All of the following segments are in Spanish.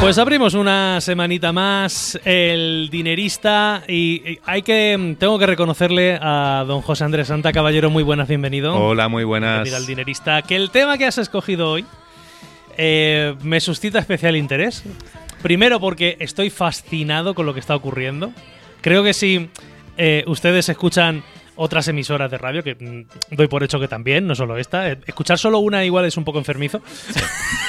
Pues abrimos una semanita más el dinerista y tengo que reconocerle a don José Andrés Santa. Caballero, muy buenas, bienvenido. Hola, muy buenas. Bienvenido al dinerista. Que el tema que has escogido hoy me suscita especial interés. Primero porque estoy fascinado con lo que está ocurriendo. Creo que si ustedes escuchan otras emisoras de radio, que doy por hecho que también, no solo esta. Escuchar solo una igual es un poco enfermizo. Sí.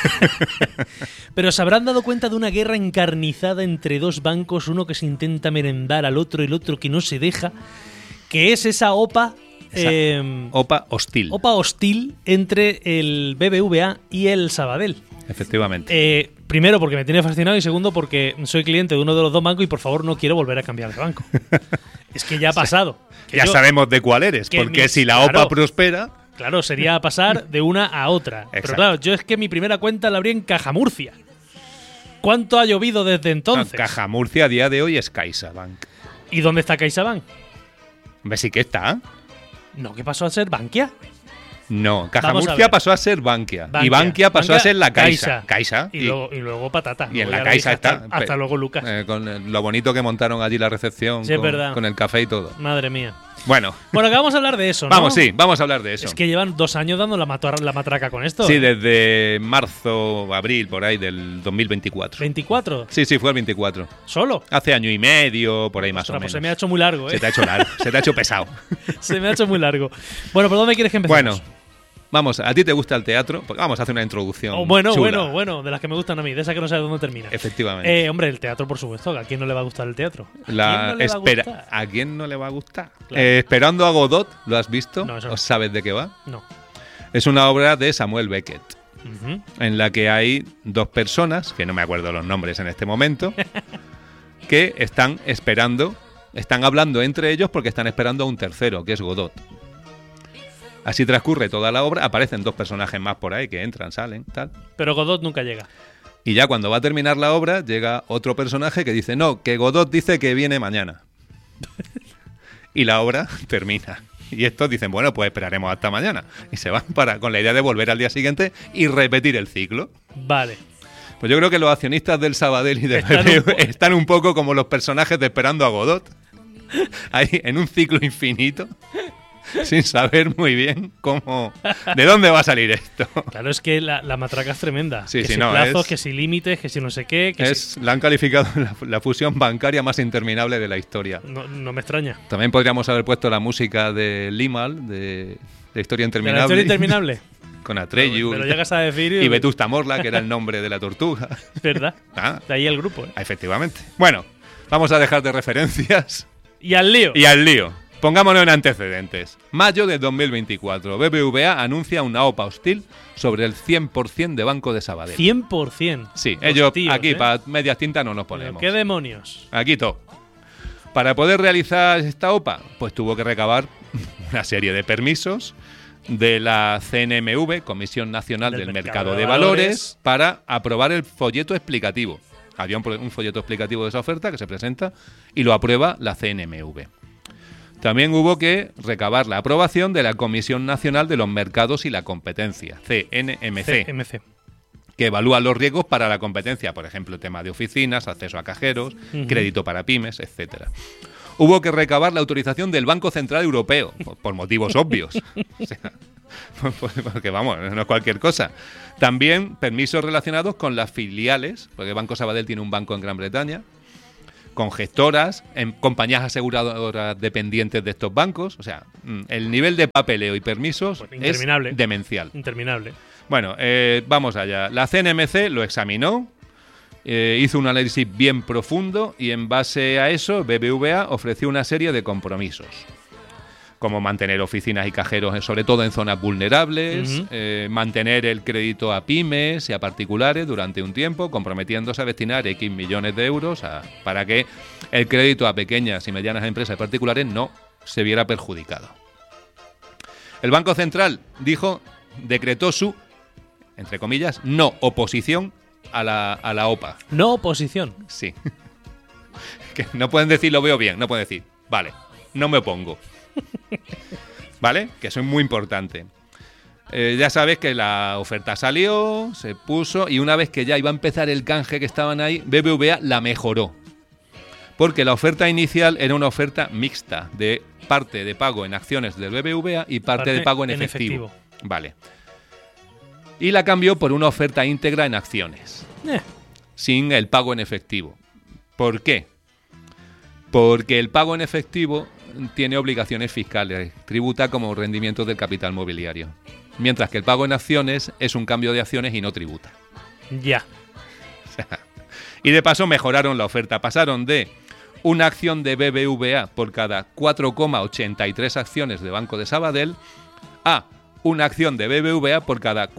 Pero se habrán dado cuenta de una guerra encarnizada entre dos bancos, uno que se intenta merendar al otro y el otro que no se deja, que es esa OPA. OPA hostil. OPA hostil entre el BBVA y el Sabadell. Efectivamente. Primero porque me tiene fascinado y segundo porque soy cliente de uno de los dos bancos y por favor no quiero volver a cambiar de banco. Es que ya ha pasado. Ya sabemos de cuál eres, porque si la OPA prospera... Claro, sería pasar de una a otra. Exacto. Pero claro, yo es que mi primera cuenta la abrí en Caja Murcia. ¿Cuánto ha llovido desde entonces? Caja Murcia a día de hoy es CaixaBank. ¿Y dónde está CaixaBank? ¿Ves sí que está? No, ¿qué pasó a ser Bankia? No, Caja Murcia pasó a ser Bankia. Y Bankia pasó a ser la Caixa. Caixa. Y luego Patata. Y en la Caixa está. Hasta luego, Lucas. Con lo bonito que montaron allí la recepción. Sí, es verdad. Con el café y todo. Madre mía. Bueno, que vamos a hablar de eso, ¿no? Vamos a hablar de eso. Es que llevan 2 años dando la matraca con esto. Sí, desde marzo, abril, por ahí, del 2024. ¿24? Sí, fue el 24. ¿Solo? Hace año y medio, por ahí más o menos. Pues se me ha hecho muy largo, ¿eh? Se te ha hecho largo, se te ha hecho pesado. Se me ha hecho muy largo. Bueno, ¿por dónde quieres que empecemos? Bueno, vamos, ¿a ti te gusta el teatro? Pues vamos a hacer una introducción Bueno, chula. de las que me gustan a mí, de esa que no sabe dónde termina. Efectivamente. Hombre, el teatro, por supuesto. ¿A quién no le va a gustar el teatro? ¿A quién no le va a gustar? Claro. Esperando a Godot, ¿lo has visto? No, eso no. ¿O sabes de qué va? No. Es una obra de Samuel Beckett, Uh-huh. en la que hay 2 personas, que no me acuerdo los nombres en este momento, que están hablando entre ellos porque están esperando a un tercero, que es Godot. Así transcurre toda la obra, aparecen 2 personajes más por ahí que entran, salen, tal. Pero Godot nunca llega. Y ya cuando va a terminar la obra, llega otro personaje que dice, no, que Godot dice que viene mañana. Y la obra termina. Y estos dicen, bueno, pues esperaremos hasta mañana. Y se van con la idea de volver al día siguiente y repetir el ciclo. Vale. Pues yo creo que los accionistas del Sabadell y del BBVA están un poco como los personajes de Esperando a Godot. Ahí, en un ciclo infinito. Sin saber muy bien de dónde va a salir esto. Claro, es que la matraca es tremenda. Sí, que si plazos, que si límites, que si no sé qué. La han calificado la fusión bancaria más interminable de la historia. No me extraña. También podríamos haber puesto la música de Limal, de Historia Interminable. ¿De la Historia Interminable? Con Atreyu. Pero llegas a decir... Y Vetusta Morla, que era el nombre de la tortuga. Es verdad. De ahí el grupo. Efectivamente. Bueno, vamos a dejar de referencias. Y al lío. Pongámonos en antecedentes. Mayo de 2024. BBVA anuncia una OPA hostil sobre el 100% de Banco de Sabadell. 100%. Sí, ellos aquí para medias tintas no nos ponemos. ¿Qué demonios? Aquí todo. Para poder realizar esta OPA, pues tuvo que recabar una serie de permisos de la CNMV, Comisión Nacional del Mercado de Valores, para aprobar el folleto explicativo. Había un folleto explicativo de esa oferta que se presenta y lo aprueba la CNMV. También hubo que recabar la aprobación de la Comisión Nacional de los Mercados y la Competencia, CNMC, que evalúa los riesgos para la competencia, por ejemplo, tema de oficinas, acceso a cajeros, crédito para pymes, etcétera. Hubo que recabar la autorización del Banco Central Europeo, por motivos obvios. O sea, porque vamos, no es cualquier cosa. También permisos relacionados con las filiales, porque Banco Sabadell tiene un banco en Gran Bretaña, con gestoras, en compañías aseguradoras dependientes de estos bancos. O sea, el nivel de papeleo y permisos es demencial. Interminable. Bueno, vamos allá. La CNMC lo examinó, hizo un análisis bien profundo y en base a eso BBVA ofreció una serie de compromisos, como mantener oficinas y cajeros, sobre todo en zonas vulnerables, mantener el crédito a pymes y a particulares durante un tiempo, comprometiéndose a destinar X millones de euros para que el crédito a pequeñas y medianas empresas y particulares no se viera perjudicado. El Banco Central decretó su, entre comillas, no oposición a la OPA. ¿No oposición? Sí. Que no pueden decir lo veo bien, no pueden decir, vale, no me opongo. ¿Vale? Que eso es muy importante. Ya sabes que la oferta salió, se puso, y una vez que ya iba a empezar el canje que estaban ahí, BBVA la mejoró. Porque la oferta inicial era una oferta mixta, de parte de pago en acciones del BBVA y parte de pago en efectivo. Vale. Y la cambió por una oferta íntegra en acciones, sin el pago en efectivo. ¿Por qué? Porque el pago en efectivo tiene obligaciones fiscales, tributa como rendimiento del capital mobiliario. Mientras que el pago en acciones es un cambio de acciones y no tributa. Ya. Y de paso mejoraron la oferta. Pasaron de una acción de BBVA por cada 4,83 acciones de Banco de Sabadell a una acción de BBVA por cada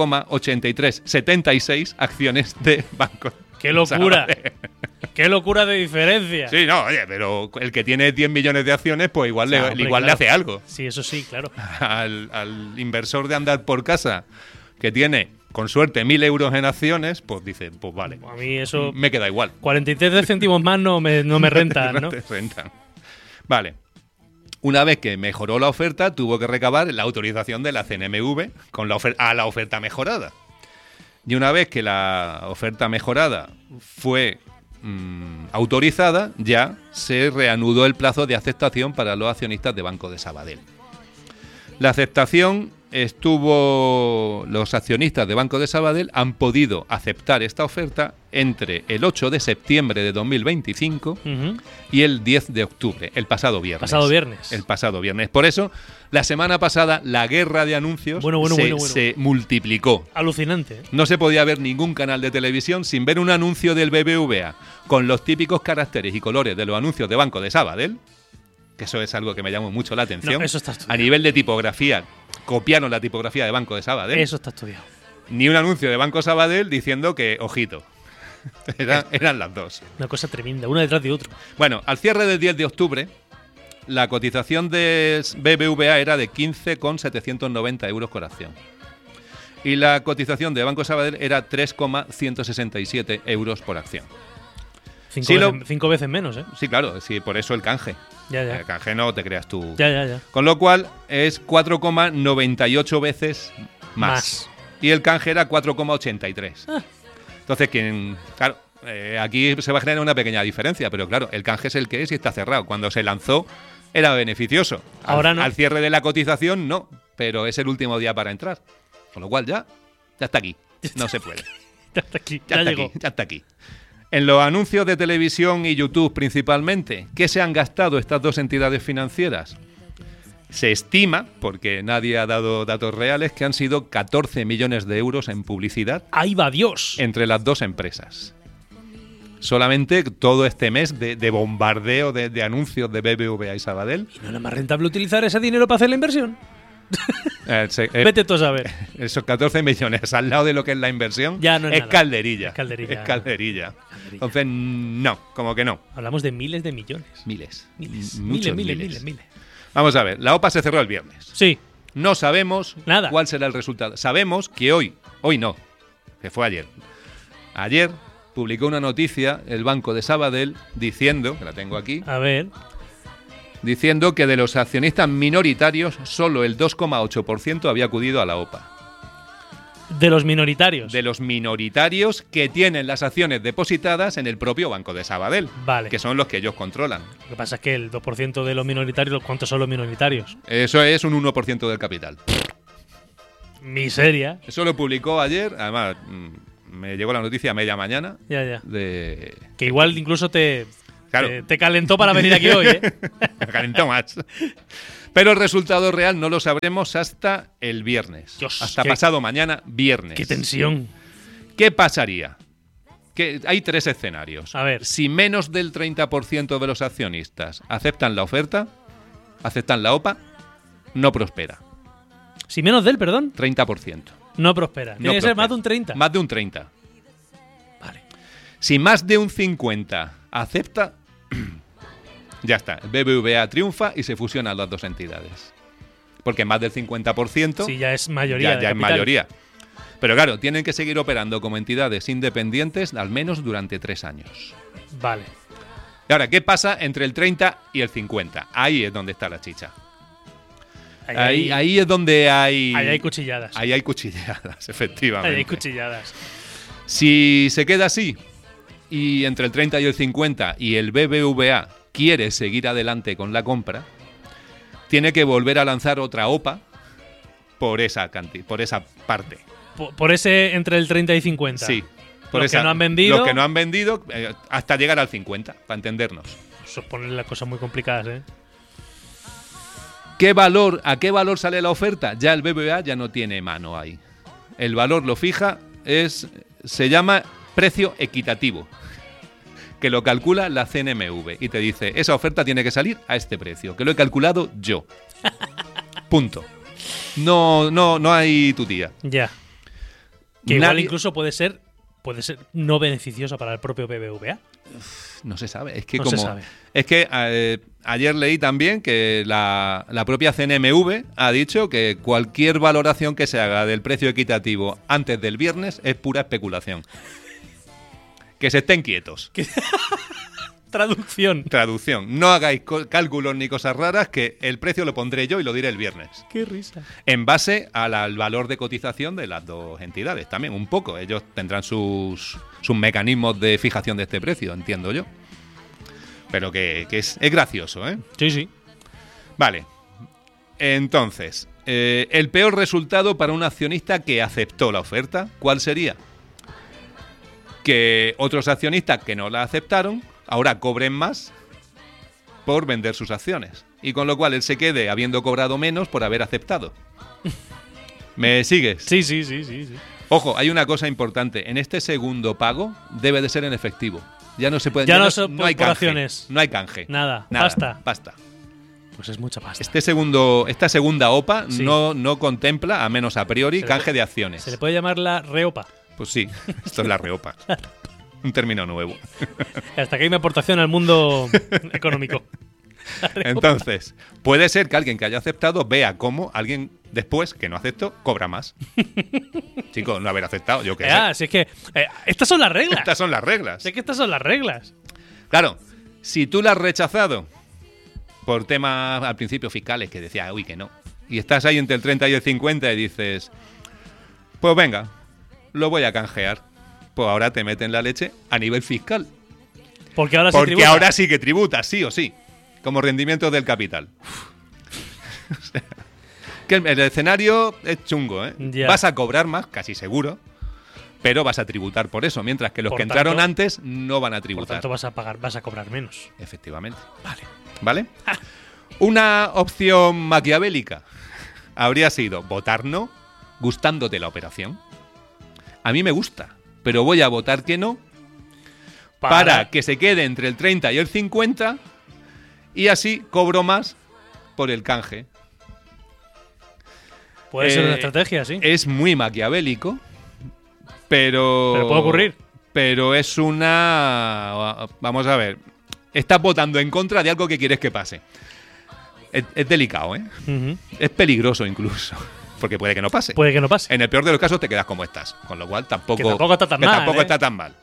4,8376 acciones de Banco. ¡Qué locura! ¡Qué locura de diferencia! Sí, no, oye, pero el que tiene 10 millones de acciones, pues igual, le hace algo. Sí, eso sí, claro. Al inversor de andar por casa, que tiene, con suerte, 1.000 euros en acciones, pues dice, pues vale. A mí eso... Me queda igual. 43 céntimos más no me rentan, ¿no? No te rentan. Vale. Una vez que mejoró la oferta, tuvo que recabar la autorización de la CNMV con a la oferta mejorada. Y una vez que la oferta mejorada fue autorizada, ya se reanudó el plazo de aceptación para los accionistas de Banco de Sabadell. La aceptación los accionistas de Banco de Sabadell han podido aceptar esta oferta entre el 8 de septiembre de 2025 y el 10 de octubre, el pasado viernes. El pasado viernes. Por eso, la semana pasada, la guerra de anuncios se multiplicó. Alucinante. No se podía ver ningún canal de televisión sin ver un anuncio del BBVA con los típicos caracteres y colores de los anuncios de Banco de Sabadell, que eso es algo que me llamó mucho la atención. No, eso está estudiado. A nivel de tipografía, copiaron la tipografía de Banco de Sabadell. Eso está estudiado. Ni un anuncio de Banco Sabadell diciendo que, ojito, eran las dos. Una cosa tremenda, una detrás de otra. Bueno, al cierre del 10 de octubre, la cotización de BBVA era de 15,790 euros por acción. Y la cotización de Banco Sabadell era 3,167 euros por acción. Cinco veces menos, ¿eh? Sí, claro, sí, por eso el canje. Ya. El canje no te creas tú. Ya. Con lo cual es 4,98 veces más. Y el canje era 4,83. Entonces, claro, aquí se va a generar una pequeña diferencia, pero claro, el canje es el que es y está cerrado. Cuando se lanzó era beneficioso. Ahora no. Al cierre de la cotización no, pero es el último día para entrar. Con lo cual ya está aquí. No se puede. Ya está aquí. Ya está aquí. En los anuncios de televisión y YouTube principalmente, ¿qué se han gastado estas dos entidades financieras? Se estima, porque nadie ha dado datos reales, que han sido 14 millones de euros en publicidad. ¡Ahí va Dios! Entre las dos empresas. Solamente todo este mes de bombardeo de anuncios de BBVA y Sabadell. ¿Y no era más rentable utilizar ese dinero para hacer la inversión? Vete tú a saber. Esos 14 millones al lado de lo que es la inversión ya no es nada. Calderilla. Es calderilla. Entonces, no, como que no. Hablamos de miles de millones. Miles. Miles. Vamos a ver, la OPA se cerró el viernes. Sí. No sabemos nada. Cuál será el resultado. Sabemos que hoy no, que fue ayer. Ayer publicó una noticia el Banco de Sabadell diciendo, que la tengo aquí. A ver. Diciendo que de los accionistas minoritarios, solo el 2,8% había acudido a la OPA. ¿De los minoritarios? De los minoritarios que tienen las acciones depositadas en el propio Banco de Sabadell. Vale. Que son los que ellos controlan. Lo que pasa es que el 2% de los minoritarios, ¿cuántos son los minoritarios? Eso es un 1% del capital. Miseria. Eso lo publicó ayer, además me llegó la noticia a media mañana. Ya. Que igual incluso te calentó para venir aquí hoy, ¿eh? Me calentó más. Pero el resultado real no lo sabremos hasta el viernes. Dios, hasta pasado mañana, viernes. ¡Qué tensión! ¿Qué pasaría? Que hay tres escenarios. A ver. Si menos del 30% de los accionistas aceptan la oferta, aceptan la OPA, no prospera. Si menos del, perdón. 30%. No prospera. Tiene que ser más de un 30. Más de un 30. Vale. Si más de un 50 acepta, ya está. El BBVA triunfa y se fusionan las dos entidades. Porque más del 50%... Sí, ya es mayoría. Ya es mayoría. Pero claro, tienen que seguir operando como entidades independientes al menos durante 3 años. Vale. Y ahora, ¿qué pasa entre el 30 y el 50? Ahí es donde está la chicha. Ahí es donde hay... Ahí hay cuchilladas. Ahí hay cuchilladas, efectivamente. Ahí hay cuchilladas. Si se queda así, y entre el 30 y el 50, y el BBVA quiere seguir adelante con la compra, tiene que volver a lanzar otra OPA por esa parte. Por ese entre el 30 y 50. Sí. Los que no han vendido. Los que no han vendido hasta llegar al 50, para entendernos. Eso pone las cosas muy complicadas, ¿eh? ¿A qué valor sale la oferta? Ya el BBVA ya no tiene mano ahí. El valor lo fija, se llama precio equitativo, que lo calcula la CNMV y te dice, esa oferta tiene que salir a este precio, que lo he calculado yo. Punto. No hay tutía. Ya. Que igual incluso puede ser no beneficiosa para el propio BBVA. No se sabe. Es que no se sabe. Es que ayer leí también que la propia CNMV ha dicho que cualquier valoración que se haga del precio equitativo antes del viernes es pura especulación. Que se estén quietos. Traducción. No hagáis cálculos ni cosas raras, que el precio lo pondré yo y lo diré el viernes. Qué risa. En base al valor de cotización de las dos entidades también, un poco. Ellos tendrán sus mecanismos de fijación de este precio, entiendo yo. Pero que es gracioso, ¿eh? Sí, sí. Vale. Entonces, el peor resultado para un accionista que aceptó la oferta, ¿cuál sería? Que otros accionistas que no la aceptaron ahora cobren más por vender sus acciones. Y con lo cual él se quede habiendo cobrado menos por haber aceptado. ¿Me sigues? Sí. Ojo, hay una cosa importante. En este segundo pago debe de ser en efectivo. Ya no se puede. No hay canje. acciones. No hay canje. Nada. Pasta. Pues es mucha pasta. Esta segunda OPA sí. no contempla, a menos a priori, canje de acciones. ¿Se le puede llamar la reopa? Pues sí, esto es la reopa. Un término nuevo. Hasta que hay mi aportación al mundo económico. Entonces, puede ser que alguien que haya aceptado vea cómo alguien después, que no aceptó, cobra más. Chicos, no haber aceptado, yo qué sé. Si es que estas son las reglas. Estas son las reglas. Es que estas son las reglas. Claro, si tú la has rechazado por temas al principio fiscales que decía, uy, que no, y estás ahí entre el 30 y el 50 y dices, pues venga, lo voy a canjear. Pues ahora te meten la leche a nivel fiscal. Porque ahora sí que tributas, sí o sí. Como rendimiento del capital. O sea, que el escenario es chungo, ¿eh? Ya. Vas a cobrar más, casi seguro, pero vas a tributar por eso, mientras que los que entraron antes no van a tributar. Por tanto vas a cobrar menos. Efectivamente. Vale. Una opción maquiavélica habría sido votar no, gustándote la operación. A mí me gusta, pero voy a votar que no para que se quede entre el 30 y el 50 y así cobro más por el canje. Puede ser una estrategia, sí. Es muy maquiavélico, pero puede ocurrir. Pero es una... Vamos a ver. Estás votando en contra de algo que quieres que pase. Es delicado, ¿eh? Uh-huh. Es peligroso incluso. Porque puede que no pase. En el peor de los casos te quedas como estás. Con lo cual tampoco está tan mal. Tampoco está tan mal.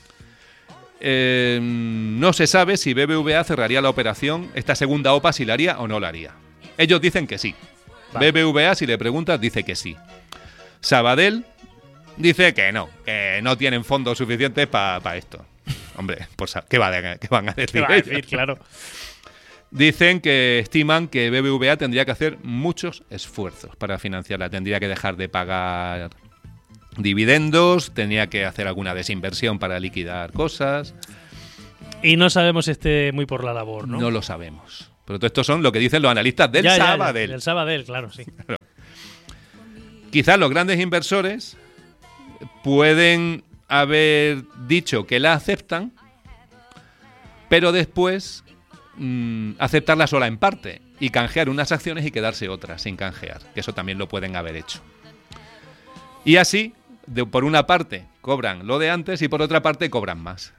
No se sabe si BBVA cerraría la operación, esta segunda OPA, si la haría o no la haría. Ellos dicen que sí. Vale. BBVA, si le preguntas, dice que sí. Sabadell dice que no tienen fondos suficientes para esto. Hombre, pues, ¿qué van a decir? ¿Qué va a decir? Claro. Dicen que estiman que BBVA tendría que hacer muchos esfuerzos para financiarla. Tendría que dejar de pagar dividendos, tenía que hacer alguna desinversión para liquidar cosas. Y no sabemos si esté muy por la labor, ¿no? No lo sabemos. Pero todo esto son lo que dicen los analistas del Sabadell. Del Sabadell, claro, sí. Claro. Quizás los grandes inversores pueden haber dicho que la aceptan, pero después aceptarla sola en parte y canjear unas acciones y quedarse otras sin canjear, que eso también lo pueden haber hecho. Y así, por una parte cobran lo de antes y por otra parte cobran más.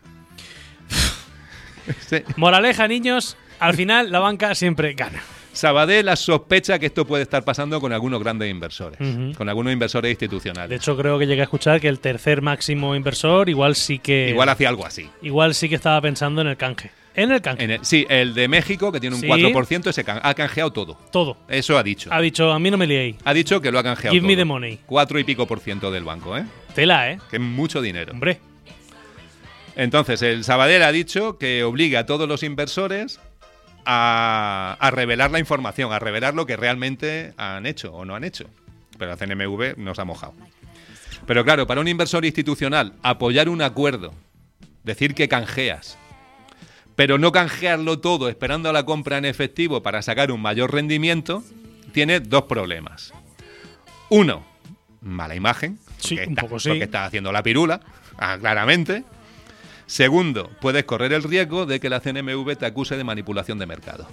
Sí. Moraleja, niños, al final la banca siempre gana. Sabadell sospecha que esto puede estar pasando con algunos grandes inversores, con algunos inversores institucionales. De hecho, creo que llegué a escuchar que el tercer máximo inversor igual hacía algo así. Igual sí que estaba pensando en el canje. En el canje. Sí, el de México, que tiene un 4%, ha canjeado todo. Todo. Eso ha dicho. Ha dicho, a mí no me liéis. Ha dicho que lo ha canjeado Give todo. me the money. 4 y pico % del banco, ¿eh? Tela, ¿eh? Que es mucho dinero. Hombre. Entonces, el Sabadell ha dicho que obliga a todos los inversores a revelar la información, a revelar lo que realmente han hecho o no han hecho. Pero la CNMV nos ha mojado. Pero claro, para un inversor institucional, apoyar un acuerdo, decir que canjeas, pero no canjearlo todo esperando a la compra en efectivo para sacar un mayor rendimiento, tiene dos problemas. Uno, mala imagen, Sí, un poco sí. porque estás haciendo la pirula, claramente. Segundo, puedes correr el riesgo de que la CNMV te acuse de manipulación de mercado.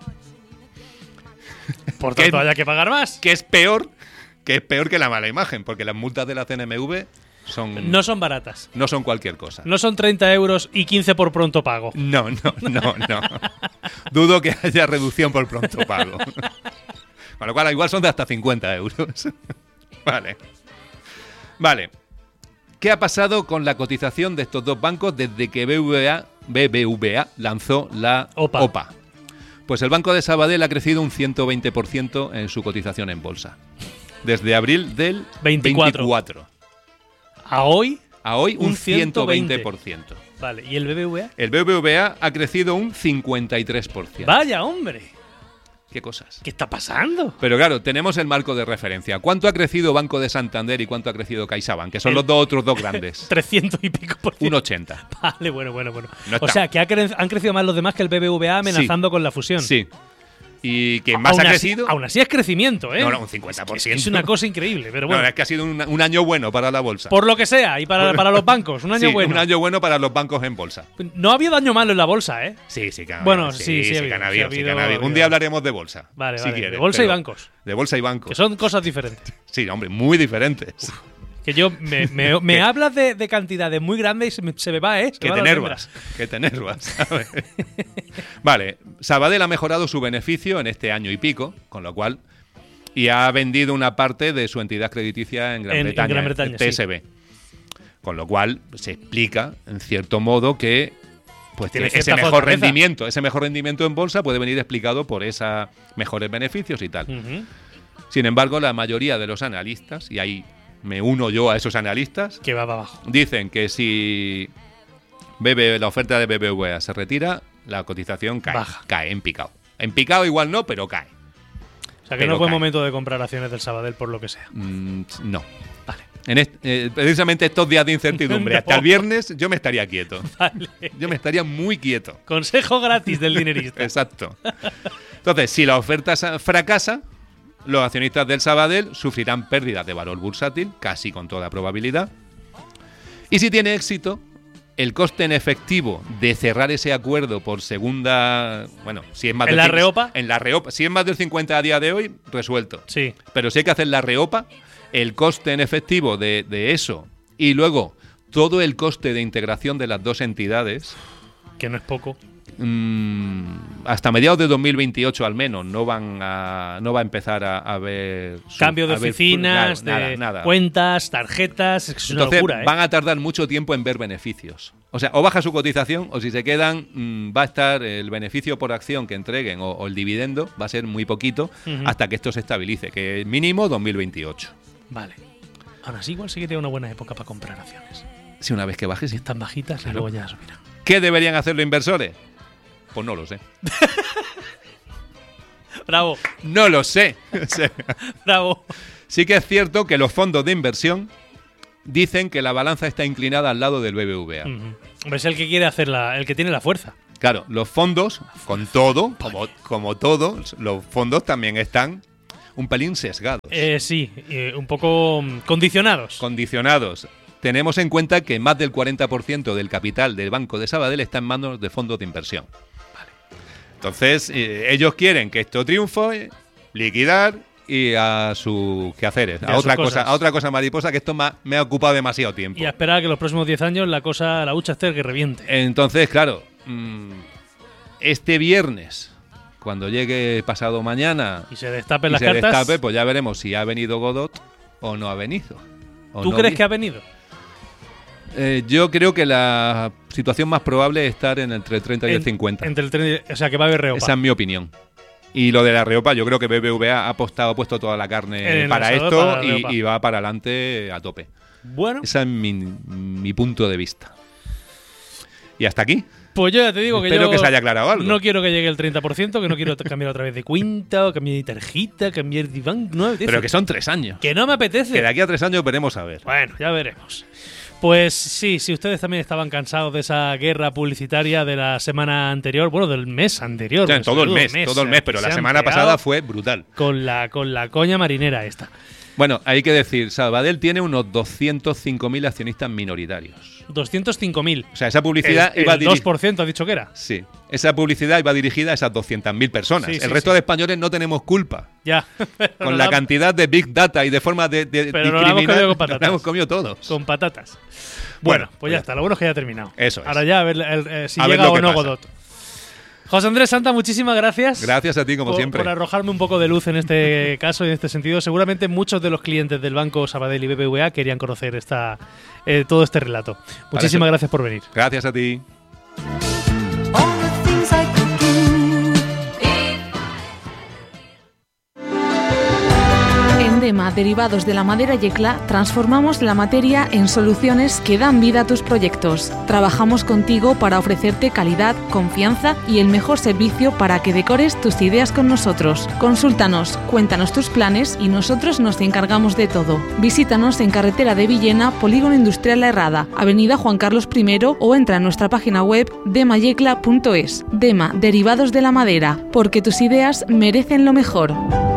Por tanto, haya que pagar más. Que es peor que la mala imagen, porque las multas de la CNMV no son baratas. No son cualquier cosa. No son 30 euros y 15 por pronto pago. No. Dudo que haya reducción por pronto pago. Con lo cual, igual son de hasta 50 euros. Vale. ¿Qué ha pasado con la cotización de estos dos bancos desde que BBVA lanzó la OPA? Pues el Banco de Sabadell ha crecido un 120% en su cotización en bolsa. Desde abril del 24. ¿A hoy? A hoy un 120%. Vale, ¿y el BBVA? El BBVA ha crecido un 53%. ¡Vaya, hombre! ¿Qué cosas? ¿Qué está pasando? Pero claro, tenemos el marco de referencia. ¿Cuánto ha crecido Banco de Santander y cuánto ha crecido CaixaBank? Que son los otros dos grandes. 300 y pico por ciento. Un 80. Vale, bueno. No o sea, que han crecido más los demás que el BBVA amenazando con la fusión. Sí. Y que más ha crecido. Aún así es crecimiento, ¿eh? No, un 50%. Es una cosa increíble, pero bueno. No, es que ha sido un año bueno para la bolsa. Por lo que sea, y para los bancos, un año bueno. Un año bueno para los bancos en bolsa. No ha habido año malo en la bolsa, ¿eh? Sí, que ha habido. Bueno, sí que ha habido. Un día hablaremos de bolsa. Vale, si quieres, de bolsa y bancos. De bolsa y bancos. Que son cosas diferentes. Sí, hombre, muy diferentes. Que yo me hablas de cantidades muy grandes y se me va, ¿eh? Que te enervas, ¿sabes? Vale, Sabadell ha mejorado su beneficio en este año y pico, con lo cual, y ha vendido una parte de su entidad crediticia en Gran Bretaña, TSB. Sí. Con lo cual se explica, en cierto modo, que pues ese mejor rendimiento en bolsa puede venir explicado por esos mejores beneficios y tal. Sin embargo, la mayoría de los analistas, y ahí me uno yo a esos analistas, que va para abajo, dicen que si la oferta de BBVA se retira, la cotización cae en picado. En picado igual no, pero cae. O sea que no es buen momento de comprar acciones del Sabadell por lo que sea. No. Vale. Precisamente estos días de incertidumbre, hasta el viernes yo me estaría quieto. Vale. Yo me estaría muy quieto. Consejo gratis del dinerista. Exacto. Entonces, si la oferta fracasa, los accionistas del Sabadell sufrirán pérdidas de valor bursátil, casi con toda probabilidad. Y si tiene éxito, el coste en efectivo de cerrar ese acuerdo por segunda... Bueno, si es más ¿En la reopa? En la reopa. Si es más del 50 a día de hoy, resuelto. Sí. Pero si hay que hacer la reopa, el coste en efectivo de eso y luego todo el coste de integración de las dos entidades... Que no es poco. Hasta mediados de 2028 al menos no va a empezar a haber cambio de oficinas, nada. Cuentas, tarjetas, es una locura, ¿eh? Van a tardar mucho tiempo en ver beneficios. O sea, o baja su cotización o si se quedan va a estar el beneficio por acción que entreguen o el dividendo va a ser muy poquito hasta que esto se estabilice, que mínimo 2028. Vale. Aún así igual sí que tiene una buena época para comprar acciones. Si una vez que baje, sí. Están bajitas y luego ya subirán. ¿Qué deberían hacer los inversores? Pues no lo sé. Bravo. No lo sé. Bravo. Sí que es cierto que los fondos de inversión dicen que la balanza está inclinada al lado del BBVA. Es el que quiere hacer el que tiene la fuerza. Claro, los fondos, con todo, como todos, los fondos también están un pelín sesgados. Sí, un poco condicionados. Tenemos en cuenta que más del 40% del capital del Banco de Sabadell está en manos de fondos de inversión. Vale. Entonces, ellos quieren que esto triunfe, liquidar y a sus quehaceres, a otra cosa mariposa, que esto me ha ocupado demasiado tiempo. Y a esperar a que los próximos 10 años la hucha esté que reviente. Entonces, claro, este viernes, cuando llegue pasado mañana y se destapen las cartas, pues ya veremos si ha venido Godot o no ha venido. ¿Tú crees que ha venido? Yo creo que la situación más probable es estar entre el 30 y el 50. Entre el 30, o sea, que va a haber reopa. Esa es mi opinión. Y lo de la reopa, yo creo que BBVA ha puesto toda la carne para esto y va para adelante a tope. Bueno. Ese es mi punto de vista. Y hasta aquí. Pues yo ya te digo que espero que se haya aclarado algo. No quiero que llegue el 30%, que no quiero cambiar otra vez de cuenta, o cambiar de tarjeta, cambiar de banco. No, pero que son 3 años. Que no me apetece. Que de aquí a 3 años veremos a ver. Bueno, ya veremos. Pues sí, si ustedes también estaban cansados de esa guerra publicitaria de la semana anterior, bueno, del mes anterior. O sea, todo el mes, pero la semana pasada fue brutal. Con la coña marinera esta. Bueno, hay que decir, Sabadell tiene unos 205.000 accionistas minoritarios. 205.000. O sea, esa publicidad iba dirigida... 2% ha dicho que era. Sí. Esa publicidad iba dirigida a esas 200.000 personas. El resto de españoles no tenemos culpa. Ya. Con la cantidad de Big Data y de formas de discriminar, nos la hemos comido todos. Con patatas. Bueno, pues ya está. Lo bueno es que ya ha terminado. Eso es. Ahora ya a ver si llega o no Godot. José Andrés Santa, muchísimas gracias. Gracias a ti, como siempre. Por arrojarme un poco de luz en este caso y en este sentido. Seguramente muchos de los clientes del Banco Sabadell y BBVA querían conocer todo este relato. Muchísimas gracias por venir. Gracias a ti. En DEMA, derivados de la madera Yecla, transformamos la materia en soluciones que dan vida a tus proyectos. Trabajamos contigo para ofrecerte calidad, confianza y el mejor servicio para que decores tus ideas con nosotros. Consúltanos, cuéntanos tus planes y nosotros nos encargamos de todo. Visítanos en Carretera de Villena, Polígono Industrial La Herrada, Avenida Juan Carlos I o entra en nuestra página web demayecla.es. DEMA, derivados de la madera, porque tus ideas merecen lo mejor.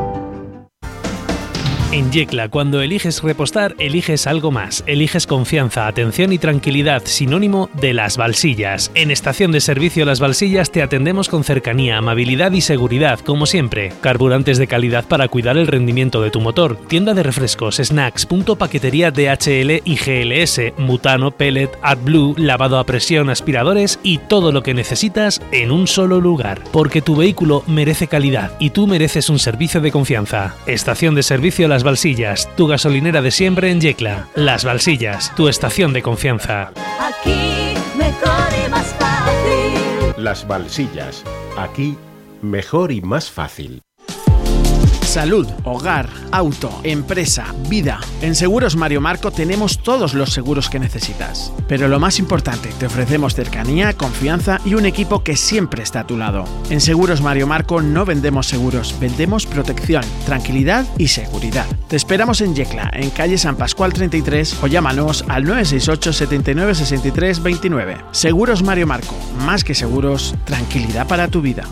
En Yecla, cuando eliges repostar, eliges algo más. Eliges confianza, atención y tranquilidad, sinónimo de Las Balsillas. En Estación de Servicio Las Balsillas te atendemos con cercanía, amabilidad y seguridad, como siempre. Carburantes de calidad para cuidar el rendimiento de tu motor. Tienda de refrescos, snacks, punto paquetería DHL y GLS, butano, pellet, AdBlue, lavado a presión, aspiradores y todo lo que necesitas en un solo lugar. Porque tu vehículo merece calidad y tú mereces un servicio de confianza. Estación de Servicio Las Balsillas, tu gasolinera de siempre en Yecla. Las Balsillas, tu estación de confianza. Aquí mejor y más fácil. Las Balsillas, aquí mejor y más fácil. Salud, hogar, auto, empresa, vida. En Seguros Mario Marco tenemos todos los seguros que necesitas. Pero lo más importante, te ofrecemos cercanía, confianza y un equipo que siempre está a tu lado. En Seguros Mario Marco no vendemos seguros, vendemos protección, tranquilidad y seguridad. Te esperamos en Yecla, en calle San Pascual 33 o llámanos al 968 79 63 29. Seguros Mario Marco, más que seguros, tranquilidad para tu vida.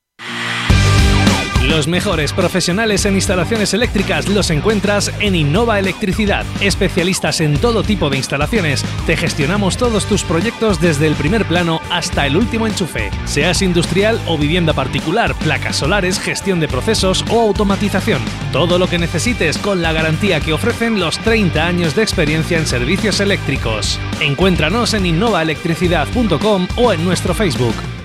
Los mejores profesionales en instalaciones eléctricas los encuentras en Innova Electricidad. Especialistas en todo tipo de instalaciones, te gestionamos todos tus proyectos desde el primer plano hasta el último enchufe. Seas industrial o vivienda particular, placas solares, gestión de procesos o automatización. Todo lo que necesites con la garantía que ofrecen los 30 años de experiencia en servicios eléctricos. Encuéntranos en innovaelectricidad.com o en nuestro Facebook.